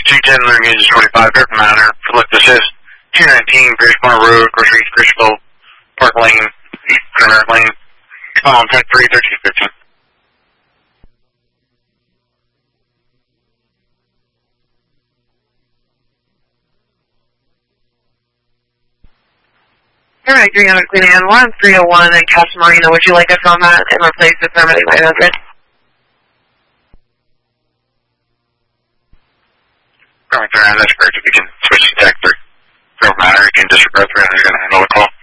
210, Lunar Gauge 25, Griffin Manor. Look, this is 219, Grishmore Road, Grocery, Grishville, Park Lane, American Lane. Come on, 10-3, 13-15. Alright, 300 Queen Anne 1, 301 and Casa Marina. Would you like us on that and replace the permitting 900? That's correct. If you can switch to tech 3. Don't matter, you can disregard 300, you're going to handle the call.